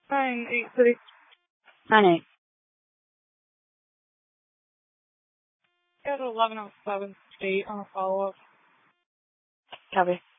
983. 9-8. Got 1107 state on a follow-up. Copy.